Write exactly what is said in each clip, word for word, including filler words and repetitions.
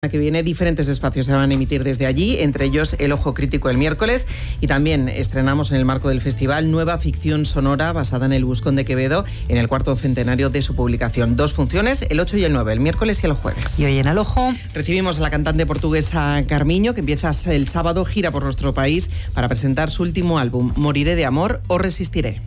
que viene diferentes espacios se van a emitir desde allí, entre ellos El Ojo Crítico el miércoles, y también estrenamos en el marco del festival nueva ficción sonora basada en El Buscón de Quevedo en el cuarto centenario de su publicación. Dos funciones, el ocho y el nueve, el miércoles y el jueves. Y hoy en El Ojo recibimos a la cantante portuguesa Carmiño, que empieza el sábado, gira por nuestro país para presentar su último álbum, Moriré de amor o resistiré.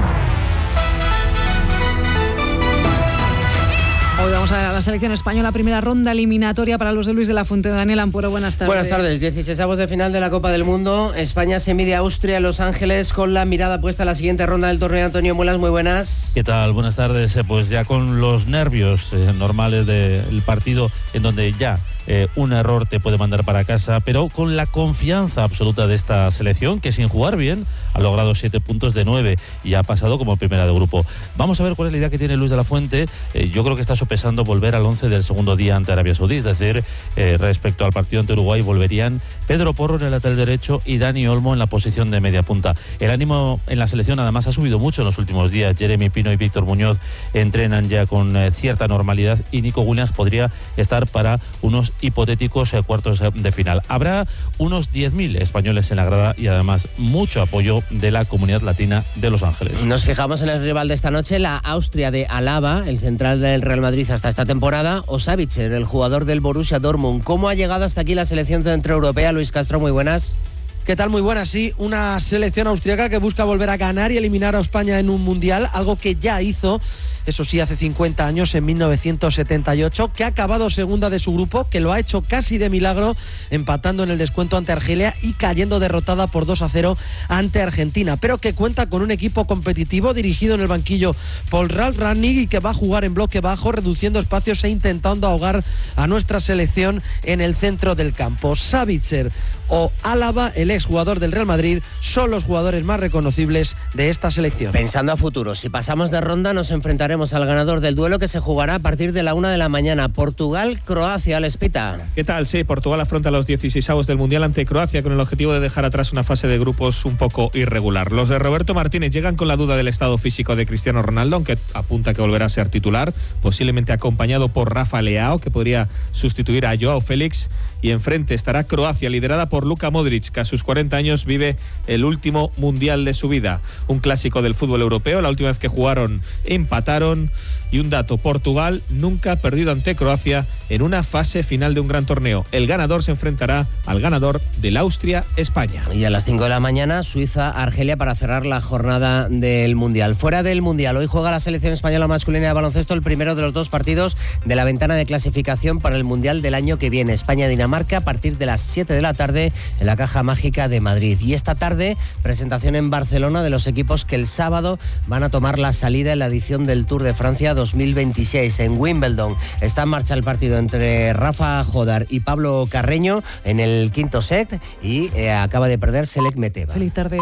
Hoy vamos a ver a la selección española, primera ronda eliminatoria para los de Luis de la Fuente. Daniel Ampuero, buenas tardes. Buenas tardes, dieciseisavos de final de la Copa del Mundo. España se mide a Austria en Los Ángeles con la mirada puesta a la siguiente ronda del torneo. Antonio Muelas, muy buenas. ¿Qué tal? Buenas tardes. Eh, pues ya con los nervios eh, normales del partido, en donde ya eh, un error te puede mandar para casa, pero con la confianza absoluta de esta selección, que sin jugar bien ha logrado siete puntos de nueve y ha pasado como primera de grupo. Vamos a ver cuál es la idea que tiene Luis de la Fuente. Eh, yo creo que está sopesando volver al once del segundo día ante Arabia Saudí, es decir, eh, respecto al partido ante Uruguay volverían Pedro Porro en el lateral derecho y Dani Olmo en la posición de media punta. El ánimo en la selección además ha subido mucho en los últimos días. Jeremy Pino y Víctor Muñoz entrenan ya con eh, cierta normalidad y Nico Williams podría estar para unos hipotéticos eh, cuartos de final. Habrá unos diez mil españoles en la grada y además mucho apoyo de la comunidad latina de Los Ángeles. Nos fijamos en el rival de esta noche, la Austria de Alaba, el central del Real Madrid hasta esta temporada, o Savitzer, el jugador del Borussia Dortmund. ¿Cómo ha llegado hasta aquí la selección centroeuropea? Luis Castro, muy buenas. ¿Qué tal? Muy buenas, sí. Una selección austriaca que busca volver a ganar y eliminar a España en un mundial, algo que ya hizo, eso sí, hace cincuenta años, en mil novecientos setenta y ocho, que ha acabado segunda de su grupo, que lo ha hecho casi de milagro, empatando en el descuento ante Argelia y cayendo derrotada por dos a cero ante Argentina, pero que cuenta con un equipo competitivo dirigido en el banquillo por Ralf Rangnick y que va a jugar en bloque bajo, reduciendo espacios e intentando ahogar a nuestra selección en el centro del campo. Savitzer o Alaba, el exjugador del Real Madrid, son los jugadores más reconocibles de esta selección. Pensando a futuro, si pasamos de ronda nos enfrentaremos al ganador del duelo, que se jugará a partir de la una de la mañana. Portugal-Croacia, Lespita. ¿Qué tal? Sí, Portugal afronta los dieciseisavos del Mundial ante Croacia con el objetivo de dejar atrás una fase de grupos un poco irregular. Los de Roberto Martínez llegan con la duda del estado físico de Cristiano Ronaldo, aunque apunta que volverá a ser titular, posiblemente acompañado por Rafa Leao, que podría sustituir a Joao Félix, y enfrente estará Croacia, liderada por Luka Modric, que a sus cuarenta años vive el último Mundial de su vida. Un clásico del fútbol europeo, la última vez que jugaron empataron. Y un dato, Portugal nunca ha perdido ante Croacia en una fase final de un gran torneo. El ganador se enfrentará al ganador del Austria-España. Y a las cinco de la mañana, Suiza-Argelia para cerrar la jornada del Mundial. Fuera del Mundial, hoy juega la selección española masculina de baloncesto el primero de los dos partidos de la ventana de clasificación para el Mundial del año que viene. España-Dinamarca a partir de las siete de la tarde en la Caja Mágica de Madrid. Y esta tarde, presentación en Barcelona de los equipos que el sábado van a tomar la salida en la edición del Tour de Francia dos mil veintiséis. En Wimbledon está en marcha el partido entre Rafa Jodar y Pablo Carreño en el quinto set y eh, acaba de perder Selek Meteva. Feliz tarde.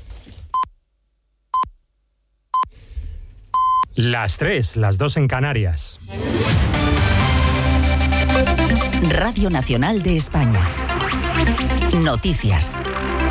Las tres, las dos en Canarias. Radio Nacional de España. Noticias.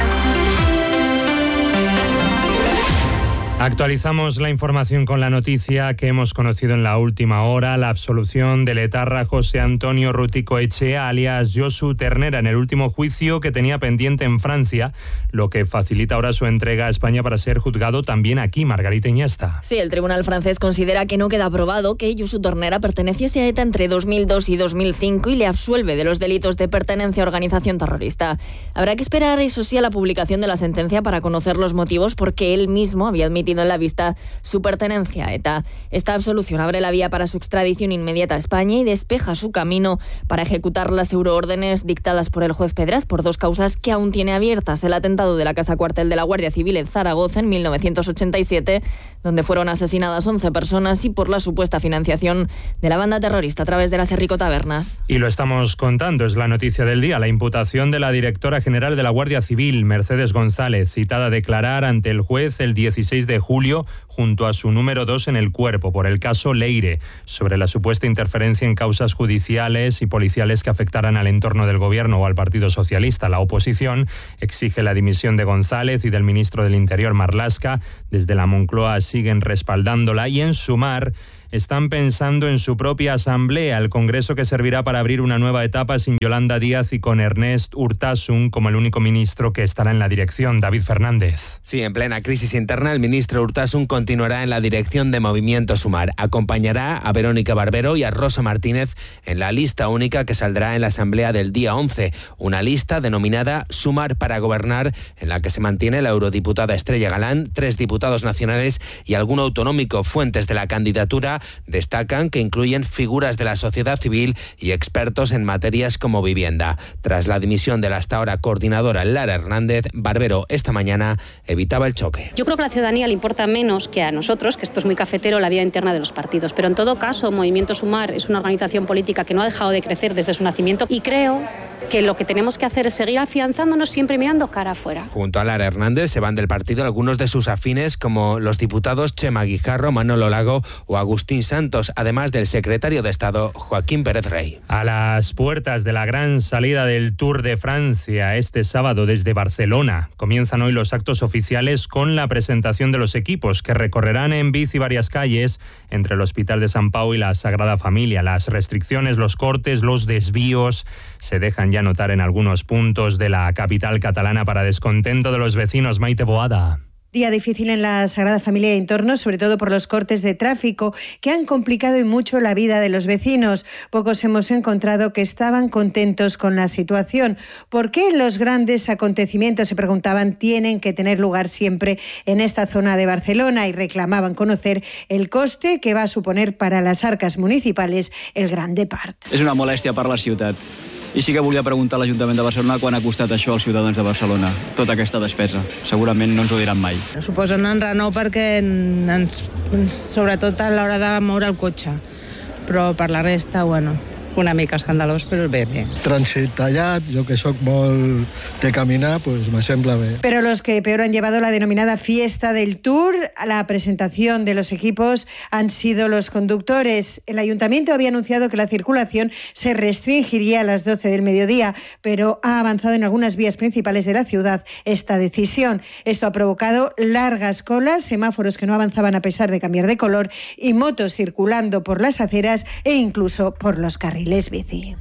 Actualizamos la información con la noticia que hemos conocido en la última hora, la absolución del etarra José Antonio Ruticoechea, alias Josu Ternera, en el último juicio que tenía pendiente en Francia, lo que facilita ahora su entrega a España para ser juzgado también aquí. Margarita Iniesta. Sí, el tribunal francés considera que no queda probado que Josu Ternera perteneciese a ETA entre dos mil dos y dos mil cinco y le absuelve de los delitos de pertenencia a organización terrorista. Habrá que esperar, eso sí, a la publicación de la sentencia para conocer los motivos, porque él mismo había admitido en la vista su pertenencia a ETA. Esta absolución abre la vía para su extradición inmediata a España y despeja su camino para ejecutar las euroórdenes dictadas por el juez Pedraz por dos causas que aún tiene abiertas: el atentado de la Casa Cuartel de la Guardia Civil en Zaragoza en mil novecientos ochenta y siete, donde fueron asesinadas once personas, y por la supuesta financiación de la banda terrorista a través de las Herrico Tabernas. Y lo estamos contando, es la noticia del día, la imputación de la directora general de la Guardia Civil, Mercedes González, citada a declarar ante el juez el dieciséis de julio junto a su número dos en el cuerpo por el caso Leire, sobre la supuesta interferencia en causas judiciales y policiales que afectaran al entorno del gobierno o al Partido Socialista. La oposición exige la dimisión de González y del ministro del Interior, Marlaska. Desde la Moncloa siguen respaldándola y en Sumar están pensando en su propia asamblea, el congreso que servirá para abrir una nueva etapa sin Yolanda Díaz y con Ernest Urtasun como el único ministro que estará en la dirección. David Fernández. Sí, en plena crisis interna, el ministro Urtasun continuará en la dirección de Movimiento Sumar. Acompañará a Verónica Barbero y a Rosa Martínez en la lista única que saldrá en la asamblea del día once. Una lista denominada Sumar para Gobernar, en la que se mantiene la eurodiputada Estrella Galán, tres diputados nacionales y algún autonómico. Fuentes de la candidatura destacan que incluyen figuras de la sociedad civil y expertos en materias como vivienda. Tras la dimisión de la hasta ahora coordinadora Lara Hernández, Barbero esta mañana evitaba el choque. Yo creo que a la ciudadanía le importa menos que a nosotros, que esto es muy cafetero, la vida interna de los partidos. Pero en todo caso, Movimiento Sumar es una organización política que no ha dejado de crecer desde su nacimiento y creo que lo que tenemos que hacer es seguir afianzándonos siempre mirando cara afuera. Junto a Lara Hernández se van del partido algunos de sus afines como los diputados Chema Guijarro, Manolo Lago o Agustín Santos, además del secretario de Estado Joaquín Pérez Rey. A las puertas de la gran salida del Tour de Francia este sábado desde Barcelona, comienzan hoy los actos oficiales con la presentación de los equipos que recorrerán en bici varias calles entre el Hospital de Sant Pau y la Sagrada Familia. Las restricciones, los cortes, los desvíos se dejan ya notar en algunos puntos de la capital catalana para descontento de los vecinos. Maite Boada. Día difícil en la Sagrada Familia de entornos, sobre todo por los cortes de tráfico que han complicado y mucho la vida de los vecinos. Pocos hemos encontrado que estaban contentos con la situación. ¿Por qué los grandes acontecimientos, se preguntaban, tienen que tener lugar siempre en esta zona de Barcelona? Y reclamaban conocer el coste que va a suponer para las arcas municipales el Gran Depart. És una molèstia per la ciutat. I sí que volia preguntar a l'Ajuntament de Barcelona quan ha costat això als ciutadans de Barcelona, tota aquesta despesa. Segurament no ens ho diran mai. Suposa un enrenou perquè ens, sobretot a l'hora de moure el cotxe, però per la resta, bueno, una mica escandalós, però bé, bé. Trànsit tallat, jo que sóc molt de caminar, pues me sembla bé. Pero los que peor han llevado la denominada fiesta del Tour a la presentación de los equipos han sido los conductores. El ayuntamiento había anunciado que la circulación se restringiría a las doce del mediodía, pero ha avanzado en algunas vías principales de la ciudad esta decisión. Esto ha provocado largas colas, semáforos que no avanzaban a pesar de cambiar de color y motos circulando por las aceras e incluso por los carriles bici.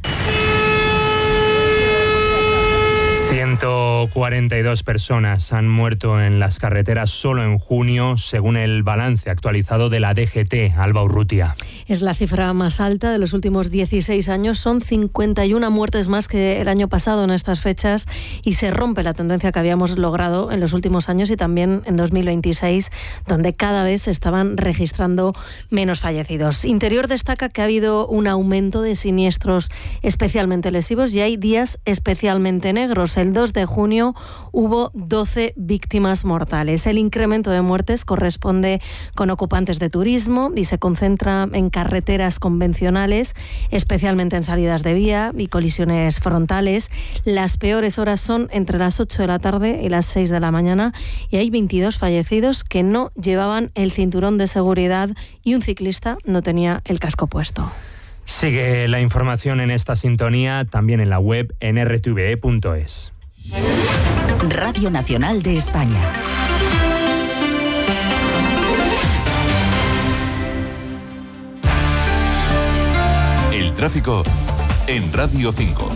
ciento cuarenta y dos personas han muerto en las carreteras solo en junio, según el balance actualizado de la D G T. Alba Urrutia. Es la cifra más alta de los últimos dieciséis años. Son cincuenta y una muertes más que el año pasado en estas fechas y se rompe la tendencia que habíamos logrado en los últimos años y también en dos mil veintiséis, donde cada vez se estaban registrando menos fallecidos. Interior destaca que ha habido un aumento de siniestros especialmente lesivos y hay días especialmente negros. El dos de junio hubo doce víctimas mortales. El incremento de muertes corresponde con ocupantes de turismo y se concentra en carreteras convencionales, especialmente en salidas de vía y colisiones frontales. Las peores horas son entre las ocho de la tarde y las seis de la mañana y hay veintidós fallecidos que no llevaban el cinturón de seguridad y un ciclista no tenía el casco puesto. Sigue la información en esta sintonía, también en la web en r t v e punto es. Radio Nacional de España. El tráfico en Radio cinco.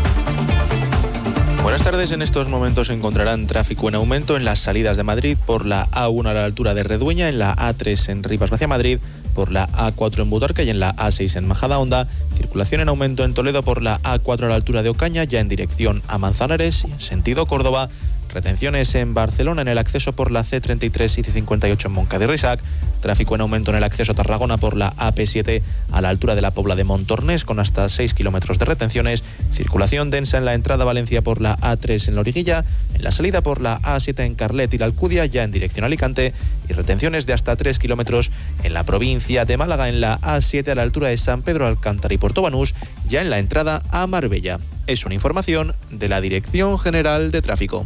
Buenas tardes. En estos momentos encontrarán tráfico en aumento en las salidas de Madrid por la A uno a la altura de Redueña, en la A tres en Rivas hacia Madrid, por la A cuatro en Butarque y en la A seis en Majadahonda. Circulación en aumento en Toledo por la A cuatro a la altura de Ocaña, ya en dirección a Manzanares y en sentido Córdoba. Retenciones en Barcelona en el acceso por la C treinta y tres y C cincuenta y ocho en Moncada y Risac. Tráfico en aumento en el acceso a Tarragona por la A P siete a la altura de la Pobla de Montornés con hasta seis kilómetros de retenciones. Circulación densa en la entrada a Valencia por la A tres en La Origuilla. En la salida por la A siete en Carlet y la Alcudia, ya en dirección a Alicante. Y retenciones de hasta tres kilómetros en la provincia de Málaga en la A siete a la altura de San Pedro Alcántara y Puerto Banús, ya en la entrada a Marbella. Es una información de la Dirección General de Tráfico.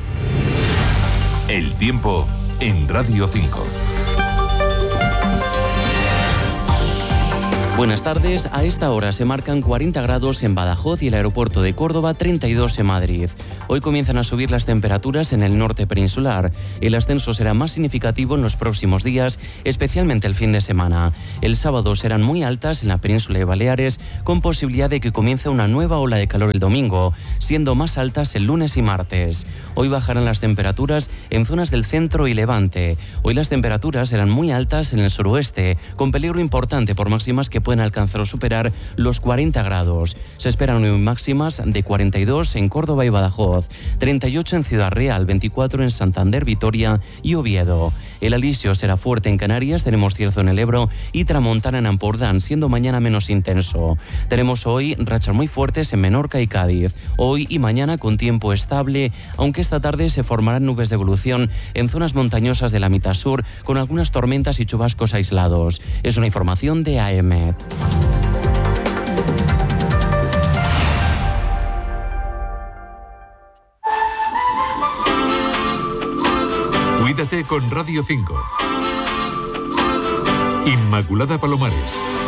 El tiempo en Radio cinco. Buenas tardes. A esta hora se marcan cuarenta grados en Badajoz y el aeropuerto de Córdoba, treinta y dos en Madrid. Hoy comienzan a subir las temperaturas en el norte peninsular. El ascenso será más significativo en los próximos días, especialmente el fin de semana. El sábado serán muy altas en la península de Baleares, con posibilidad de que comience una nueva ola de calor el domingo, siendo más altas el lunes y martes. Hoy bajarán las temperaturas en zonas del centro y levante. Hoy las temperaturas serán muy altas en el suroeste, con peligro importante por máximas que pueden alcanzar o superar los cuarenta grados. Se esperan hoy máximas de cuarenta y dos en Córdoba y Badajoz, treinta y ocho en Ciudad Real, veinticuatro en Santander, Vitoria y Oviedo. El alisio será fuerte en Canarias, tenemos cierzo en el Ebro y tramontana en Ampurdán, siendo mañana menos intenso. Tenemos hoy rachas muy fuertes en Menorca y Cádiz. Hoy y mañana con tiempo estable, aunque esta tarde se formarán nubes de evolución en zonas montañosas de la mitad sur, con algunas tormentas y chubascos aislados. Es una información de A M E T. Cuídate con Radio cinco. Inmaculada Palomares.